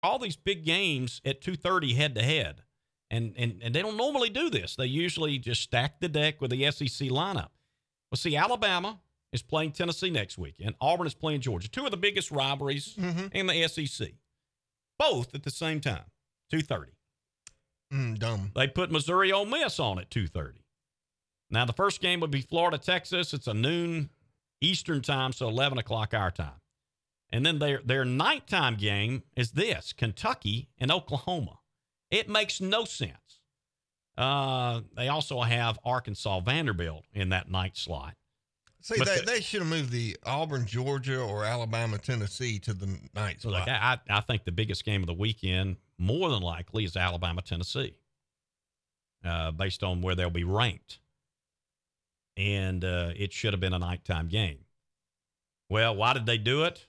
all these big games at 2:30 head to head. And they don't normally do this. They usually just stack the deck with the SEC lineup. Well, see, Alabama is playing Tennessee next weekend. Auburn is playing Georgia. Two of the biggest rivalries in the SEC. Both at the same time, 2:30. Dumb. They put Missouri Ole Miss on at 2:30. Now, the first game would be Florida, Texas. It's a noon Eastern time, so 11 o'clock our time. And then their nighttime game is this, Kentucky and Oklahoma. It makes no sense. They also have Arkansas Vanderbilt in that night slot. See, they should have moved the Auburn, Georgia, or Alabama, Tennessee to the night slot. Look, I think the biggest game of the weekend, more than likely, is Alabama, Tennessee, based on where they'll be ranked. And it should have been a nighttime game. Well, why did they do it?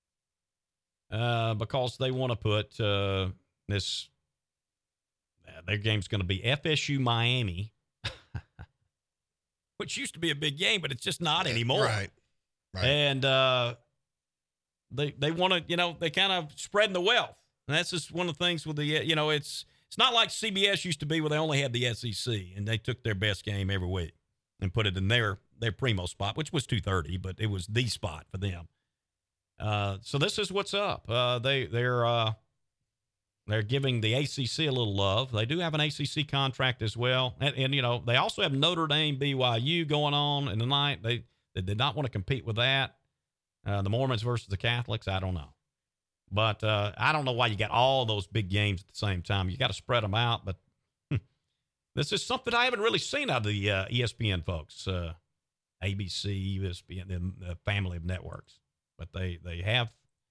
Because they want to put this... their game's going to be FSU Miami, which used to be a big game, but it's just not anymore. Right. And they want to, they kind of spreading the wealth. And that's just one of the things with the, it's not like CBS used to be where they only had the SEC and they took their best game every week and put it in their primo spot, which was 2:30, but it was the spot for them. So this is what's up. They're giving the ACC a little love. They do have an ACC contract as well. And they also have Notre Dame, BYU going on in the night. They did not want to compete with that. The Mormons versus the Catholics, I don't know. But I don't know why you got all those big games at the same time. You got to spread them out. But this is something I haven't really seen out of the ESPN folks, ABC, ESPN, the family of networks. But they have...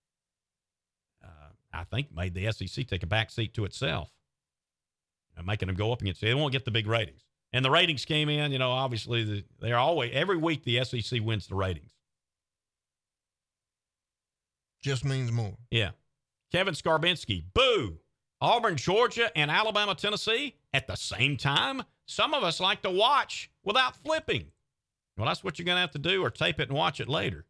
I think made the SEC take a back seat to itself, making them go up against it. They won't get the big ratings. And the ratings came in, obviously they're always, every week the SEC wins the ratings. Just means more. Yeah. Kevin Skarbinski, boo. Auburn, Georgia, and Alabama, Tennessee at the same time. Some of us like to watch without flipping. Well, that's what you're going to have to do, or tape it and watch it later.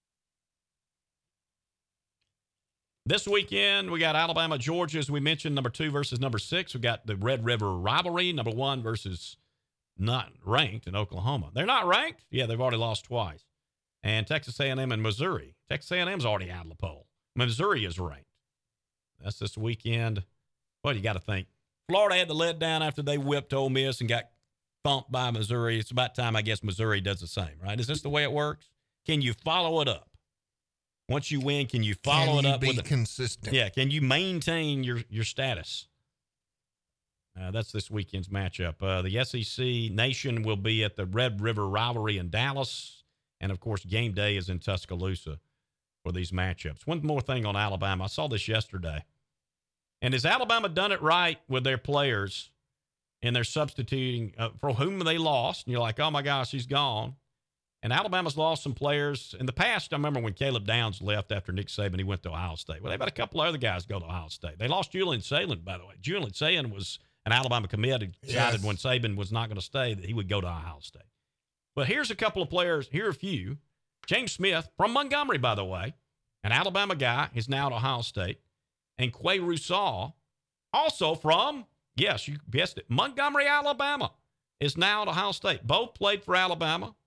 This weekend, we got Alabama, Georgia, as we mentioned, number 2 versus number 6. We got the Red River rivalry, number 1 versus not ranked in Oklahoma. They're not ranked? Yeah, they've already lost twice. And Texas A&M and Missouri. Texas A&M's already out of the poll. Missouri is ranked. That's this weekend. Well, you got to think. Florida had the letdown after they whipped Ole Miss and got thumped by Missouri. It's about time, I guess, Missouri does the same, right? Is this the way it works? Can you follow it up? Once you win, can you follow it up with consistent? Yeah, can you maintain your status? That's this weekend's matchup. The SEC Nation will be at the Red River rivalry in Dallas, and of course, game day is in Tuscaloosa for these matchups. One more thing on Alabama. I saw this yesterday. And has Alabama done it right with their players and they're substituting for whom they lost? And you're like, oh my gosh, he's gone. And Alabama's lost some players. In the past, I remember when Caleb Downs left after Nick Saban, he went to Ohio State. Well, they've had a couple of other guys go to Ohio State. They lost Julian Sayin, by the way. Julian Sayin was an Alabama commit. He decided when Saban was not going to stay that he would go to Ohio State. But here's a couple of players. Here are a few. James Smith, from Montgomery, by the way, an Alabama guy, is now at Ohio State. And Quay Rousseau, also from, yes, you guessed it, Montgomery, Alabama, is now at Ohio State. Both played for Alabama.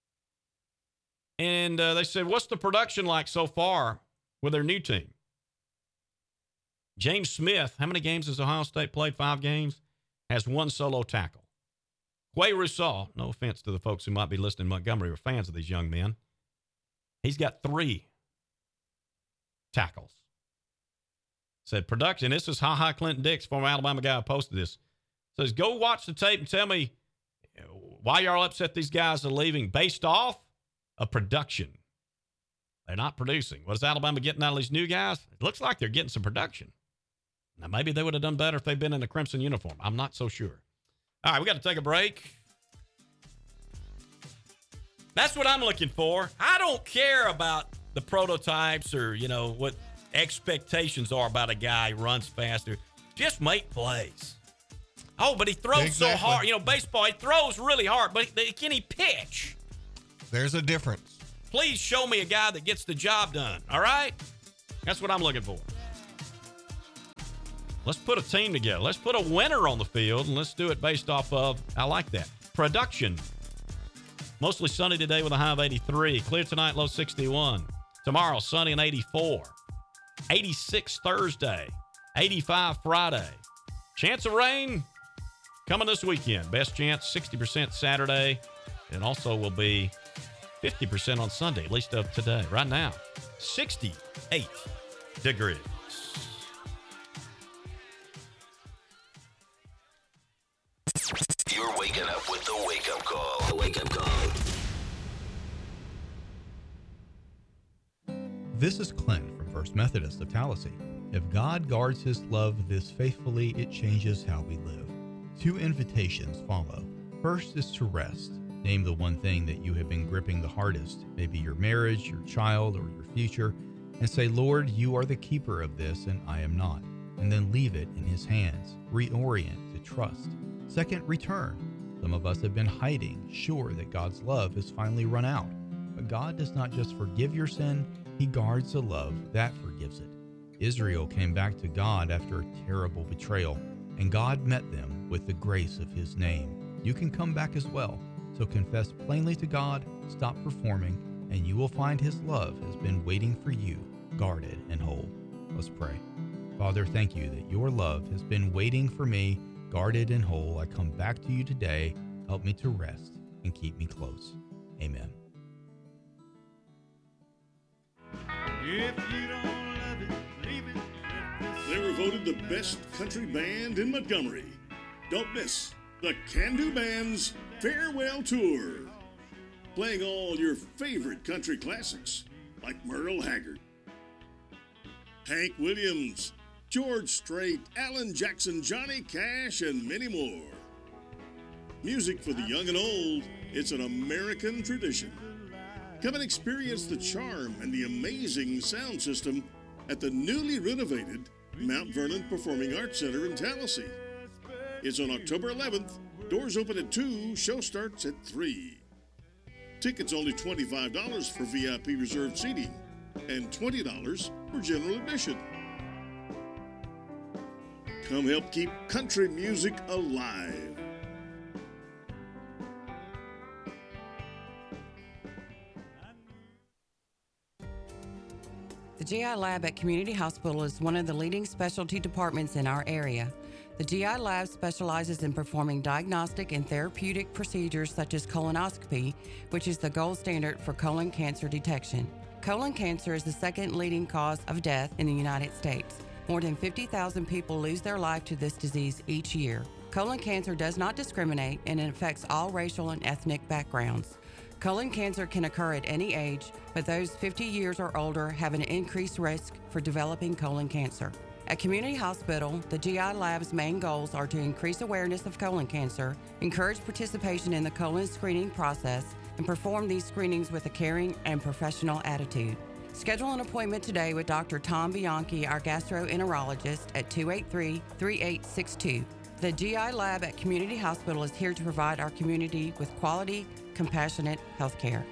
And they said, what's the production like so far with their new team? James Smith, how many games has Ohio State played? 5 games. Has 1 solo tackle. Quay Rousseau, no offense to the folks who might be listening in Montgomery or fans of these young men, he's got 3 tackles. Said production, this is Ha Clinton Dix, former Alabama guy who posted this. Says, go watch the tape and tell me why y'all upset these guys are leaving based off of production. They're not producing. What is Alabama getting out of these new guys? It looks like they're getting some production. Now, maybe they would have done better if they'd been in a crimson uniform. I'm not so sure. All right, we got to take a break. That's what I'm looking for. I don't care about the prototypes or, what expectations are about a guy who runs faster. Just make plays. Oh, but he throws so hard. Baseball, he throws really hard, but can he pitch? There's a difference. Please show me a guy that gets the job done, all right? That's what I'm looking for. Let's put a team together. Let's put a winner on the field, and let's do it based off of, I like that, production. Mostly sunny today with a high of 83. Clear tonight, low 61. Tomorrow, sunny and 84. 86 Thursday. 85 Friday. Chance of rain coming this weekend. Best chance, 60% Saturday. And also will be 50% on Sunday, at least of today. Right now, 68 degrees. You're waking up with the wake-up call. The wake-up call. This is Clint from First Methodist of Tallahassee. If God guards his love this faithfully, it changes how we live. 2 invitations follow. First is to rest. Name the one thing that you have been gripping the hardest, maybe your marriage, your child, or your future, and say, Lord, you are the keeper of this and I am not. And then leave it in his hands. Reorient to trust. Second, return. Some of us have been hiding, sure that God's love has finally run out. But God does not just forgive your sin, he guards the love that forgives it. Israel came back to God after a terrible betrayal, and God met them with the grace of his name. You can come back as well. So confess plainly to God, stop performing, and you will find his love has been waiting for you, guarded and whole. Let's pray. Father, thank you that your love has been waiting for me, guarded and whole. I come back to you today. Help me to rest and keep me close. Amen. If you don't love it, leave it. They were voted the best country band in Montgomery. Don't miss the Can-Do Band's Farewell Tour. Playing all your favorite country classics like Merle Haggard, Hank Williams, George Strait, Alan Jackson, Johnny Cash, and many more. Music for the young and old, it's an American tradition. Come and experience the charm and the amazing sound system at the newly renovated Mount Vernon Performing Arts Center in Tallahassee. It's on October 11th. Doors open at 2, show starts at 3. Tickets only $25 for VIP reserved seating and $20 for general admission. Come help keep country music alive. The GI Lab at Community Hospital is one of the leading specialty departments in our area. The GI Lab specializes in performing diagnostic and therapeutic procedures such as colonoscopy, which is the gold standard for colon cancer detection. Colon cancer is the second leading cause of death in the United States. More than 50,000 people lose their life to this disease each year. Colon cancer does not discriminate and it affects all racial and ethnic backgrounds. Colon cancer can occur at any age, but those 50 years or older have an increased risk for developing colon cancer. At Community Hospital, the GI Lab's main goals are to increase awareness of colon cancer, encourage participation in the colon screening process, and perform these screenings with a caring and professional attitude. Schedule an appointment today with Dr. Tom Bianchi, our gastroenterologist, at 283-3862. The GI Lab at Community Hospital is here to provide our community with quality, compassionate health care.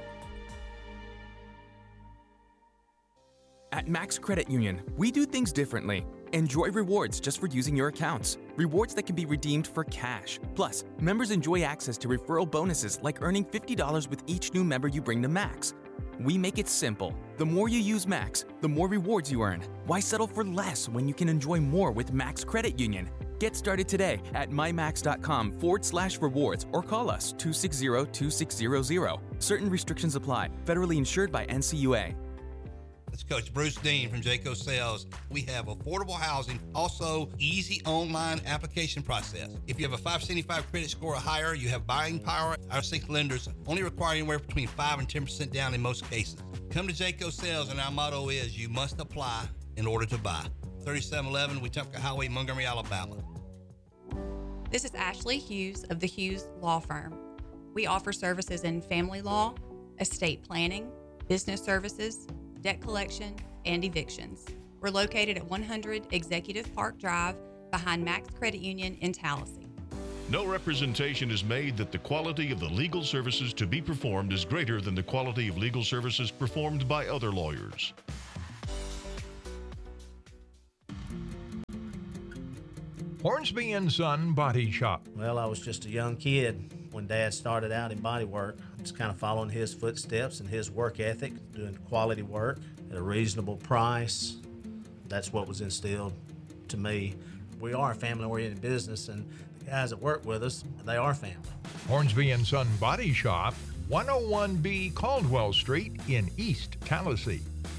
At Max Credit Union, we do things differently. Enjoy rewards just for using your accounts. Rewards that can be redeemed for cash. Plus, members enjoy access to referral bonuses like earning $50 with each new member you bring to Max. We make it simple. The more you use Max, the more rewards you earn. Why settle for less when you can enjoy more with Max Credit Union? Get started today at mymax.com/rewards or call us 260-2600. Certain restrictions apply. Federally insured by NCUA. It's Coach Bruce Dean from Jayco Sales. We have affordable housing, also easy online application process. If you have a 575 credit score or higher, you have buying power. Our 6 lenders only require anywhere between 5 and 10% down in most cases. Come to Jayco Sales, and our motto is you must apply in order to buy. 3711 Wetumpka Highway, Montgomery, Alabama. This is Ashley Hughes of the Hughes Law Firm. We offer services in family law, estate planning, business services, debt collection, and evictions. We're located at 100 Executive Park Drive behind Max Credit Union in Tallahassee. No representation is made that the quality of the legal services to be performed is greater than the quality of legal services performed by other lawyers. Hornsby and Son Body Shop. Well, I was just a young kid when Dad started out in body work. Just kind of following his footsteps and his work ethic, doing quality work at a reasonable price. That's what was instilled to me. We are a family-oriented business, and the guys that work with us, they are family. Hornsby and Son Body Shop, 101B Caldwell Street in East Tallahassee.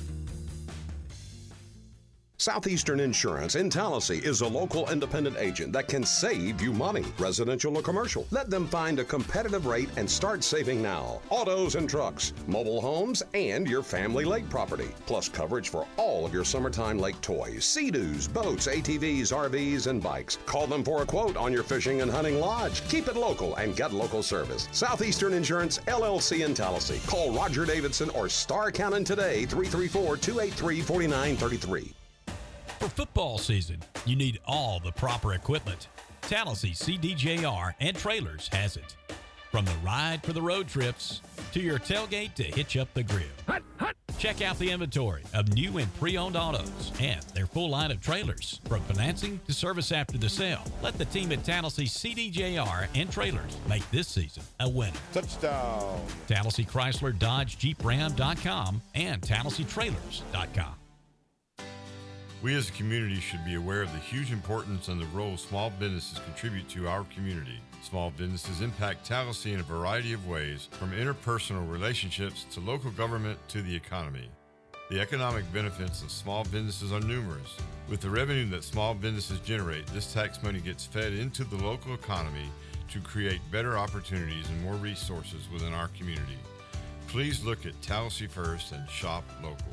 Southeastern Insurance in Tallahassee is a local independent agent that can save you money, residential or commercial. Let them find a competitive rate and start saving now. Autos and trucks, mobile homes, and your family lake property, plus coverage for all of your summertime lake toys, sea-doos, boats, ATVs, RVs, and bikes. Call them for a quote on your fishing and hunting lodge. Keep it local and get local service. Southeastern Insurance, LLC in Tallahassee. Call Roger Davidson or Star Cannon today, 334-283-4933. For football season, you need all the proper equipment. Tallahassee CDJR and Trailers has it. From the ride for the road trips to your tailgate to hitch up the grill. Check out the inventory of new and pre-owned autos and their full line of trailers. From financing to service after the sale, let the team at Tallahassee CDJR and Trailers make this season a winner. Touchdown. Tallahassee Chrysler Dodge Jeep Ram.com and TallahasseeTrailers.com. We as a community should be aware of the huge importance and the role small businesses contribute to our community. Small businesses impact Tallahassee in a variety of ways, from interpersonal relationships to local government to the economy. The economic benefits of small businesses are numerous. With the revenue that small businesses generate, this tax money gets fed into the local economy to create better opportunities and more resources within our community. Please look at Tallahassee First and shop local.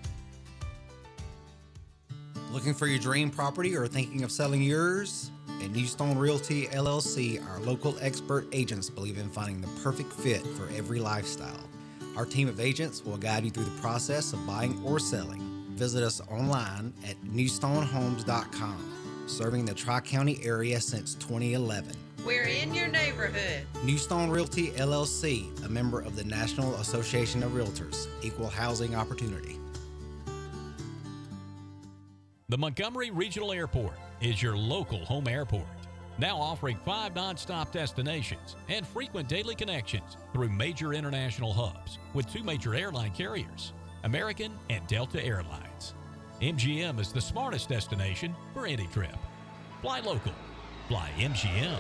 Looking for your dream property or thinking of selling yours? At New Stone Realty LLC, our local expert agents believe in finding the perfect fit for every lifestyle. Our team of agents will guide you through the process of buying or selling. Visit us online at newstonehomes.com, serving the Tri-County area since 2011. We're in your neighborhood. New Stone Realty LLC, a member of the National Association of Realtors, Equal Housing Opportunity. The Montgomery Regional Airport is your local home airport, now offering 5 nonstop destinations and frequent daily connections through major international hubs with 2 major airline carriers, American and Delta Airlines. MGM is the smartest destination for any trip. Fly local. Fly MGM.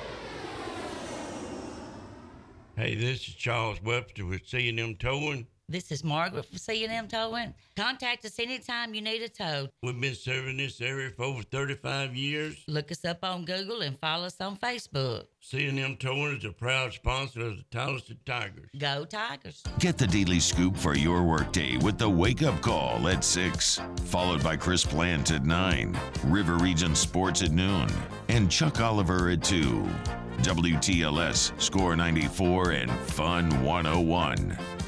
Hey, this is Charles Webster with C&M Towing. This is Margaret from C&M Towing. Contact us anytime you need a tow. We've been serving this area for over 35 years. Look us up on Google and follow us on Facebook. C&M Towing is a proud sponsor of the Tallahassee Tigers. Go Tigers. Get the daily scoop for your workday with the Wake Up Call at 6, followed by Chris Plant at 9, River Region Sports at noon, and Chuck Oliver at 2. WTLS, Score 94, and Fun 101.